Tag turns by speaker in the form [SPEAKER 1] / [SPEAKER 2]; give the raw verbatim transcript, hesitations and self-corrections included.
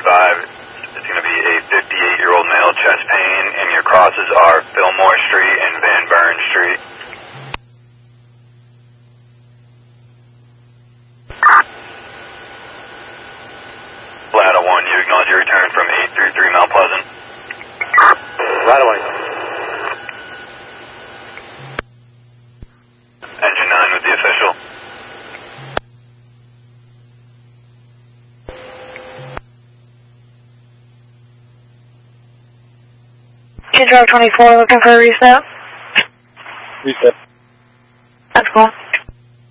[SPEAKER 1] five. It's going to be a fifty-eight-year-old male, chest pain, and your crosses are Fillmore Street and Van Buren Street. Ladder one, you acknowledge your return from eight three three Mount Pleasant.
[SPEAKER 2] Right away.
[SPEAKER 1] Engine nine with the official.
[SPEAKER 3] Kid Drive twenty-four looking for a reset.
[SPEAKER 2] Reset.